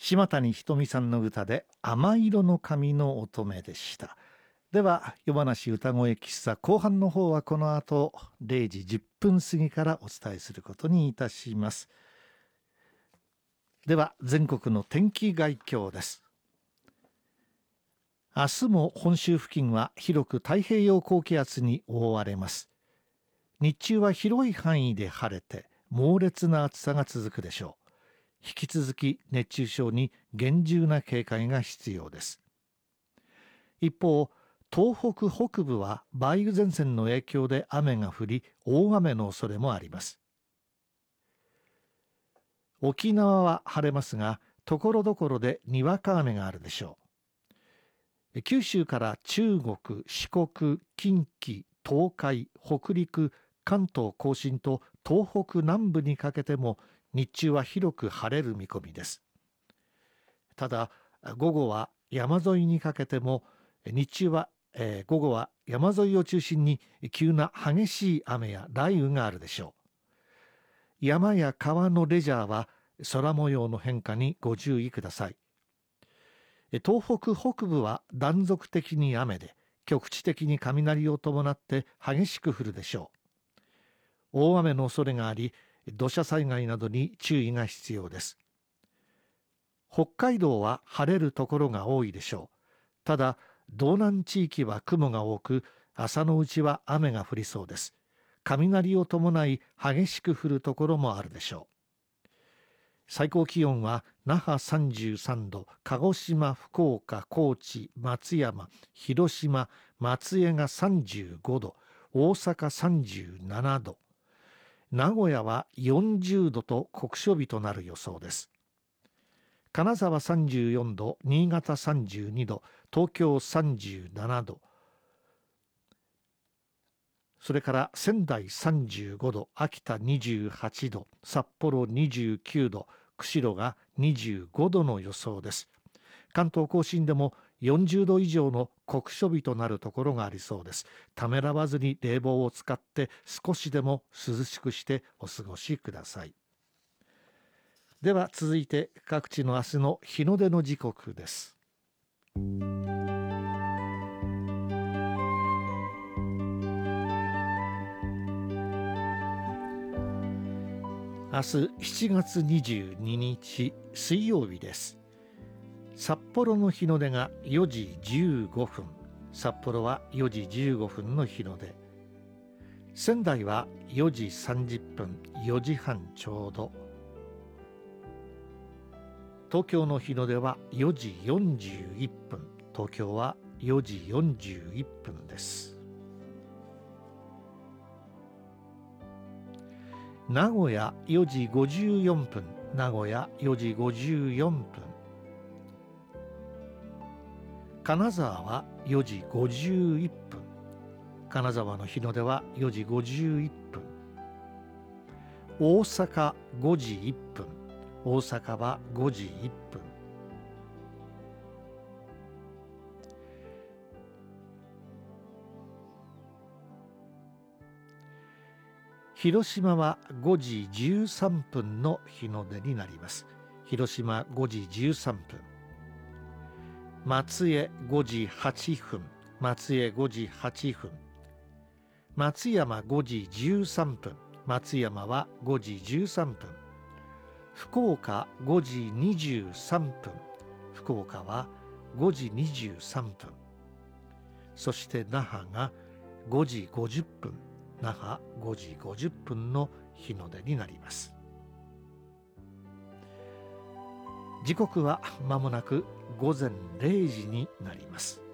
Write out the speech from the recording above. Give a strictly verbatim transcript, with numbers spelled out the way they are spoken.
島谷ひとみさんの歌で甘色の髪の乙女でした。では夜話歌声喫茶後半の方はこの後れいじじゅっぷん過ぎからお伝えすることにいたします。では全国の天気概況です。明日も本州付近は広く太平洋高気圧に覆われます。日中は広い範囲で晴れて猛烈な暑さが続くでしょう。引き続き熱中症に厳重な警戒が必要です。一方、東北北部は梅雨前線の影響で雨が降り、大雨の恐れもあります。沖縄は晴れますが、ところどころでにわか雨があるでしょう。九州から中国、四国、近畿、東海、北陸、関東甲信と東北南部にかけても日中は広く晴れる見込みです。ただ午後は山沿いにかけても日中は、えー、午後は山沿いを中心に急な激しい雨や雷雨があるでしょう。山や川のレジャーは空模様の変化にご注意ください。東北北部は断続的に雨で局地的に雷を伴って激しく降るでしょう。大雨の恐れがあり土砂災害などに注意が必要です。北海道は晴れるところが多いでしょう。ただ道南地域は雲が多く朝のうちは雨が降りそうです。雷を伴い激しく降るところもあるでしょう。最高気温は那覇さんじゅうさんど、鹿児島、福岡、高知、松山、広島、松江がさんじゅうごど、大阪さんじゅうななど、名古屋はよんじゅうどと酷暑日となる予想です。金沢さんじゅうよんど、新潟さんじゅうにど、東京さんじゅうななど、それから仙台さんじゅうごど、秋田にじゅうはちど、札幌にじゅうきゅうど、釧路がにじゅうごどの予想です。関東甲信でもよんじゅうど以上の酷暑日となるところがありそうです。ためらわずに冷房を使って少しでも涼しくしてお過ごしください。では続いて各地の明日の日の出の時刻です。明日しちがつにじゅうににち水曜日です。札幌の日の出がよじじゅうごふん、札幌はよじじゅうごふんの日の出、仙台はよじさんじゅっぷん、よじはんちょうど、東京の日の出はよじよんじゅういっぷん、東京はよじよんじゅういっぷんです。名古屋よじごじゅうよんぷん、名古屋よじごじゅうよんぷん、金沢はよじごじゅういっぷん、金沢の日の出はよじごじゅういっぷん、大阪ごじいっぷん、大阪はごじいっぷん、広島はごじじゅうさんぷんの日の出になります。広島ごじじゅうさんぷん、松江ごじはっぷん、松江ごじはっぷん、松山ごじじゅうさんぷん、松山はごじじゅうさんぷん、福岡ごじにじゅうさんぷん、福岡はごじにじゅうさんぷん、そして那覇がごじごじゅっぷん、那覇ごじごじゅっぷんの日の出になります。時刻はまもなくごぜんれいじになります。